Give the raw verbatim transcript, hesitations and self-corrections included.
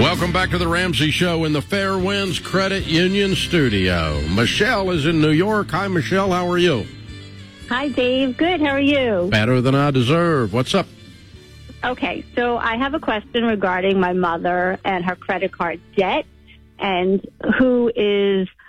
Welcome back to the Ramsey Show in the Fairwinds Credit Union studio. Michelle is in New York. Hi, Michelle. How are you? Hi, Dave. Good. How are you? Better than I deserve. What's up? Okay, so I have a question regarding my mother and her credit card debt and who is